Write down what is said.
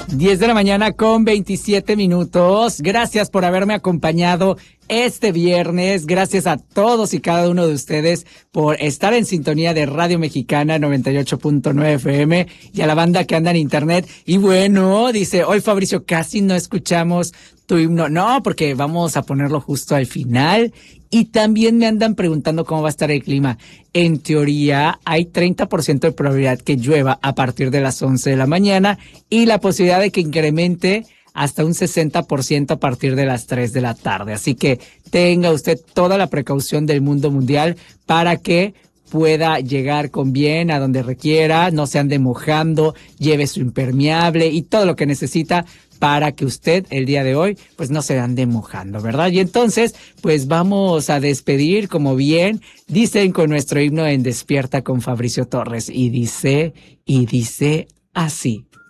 10 de la mañana con 27 minutos. Gracias por haberme acompañado este viernes. Gracias a todos y cada uno de ustedes por estar en sintonía de Radio Mexicana 98.9 FM y a la banda que anda en internet. Y bueno, dice, hoy Fabricio, casi no escuchamos tu himno. No, porque vamos a ponerlo justo al final. Y también me andan preguntando cómo va a estar el clima. En teoría, hay 30% de probabilidad que llueva a partir de las 11 de la mañana y la posibilidad de que incremente hasta un 60% a partir de las 3 de la tarde. Así que tenga usted toda la precaución del mundo mundial para que pueda llegar con bien a donde requiera, no se ande mojando, lleve su impermeable y todo lo que necesita para que usted el día de hoy pues no se ande mojando, ¿verdad? Y entonces pues vamos a despedir como bien dicen con nuestro himno en Despierta con Fabricio Torres y dice así.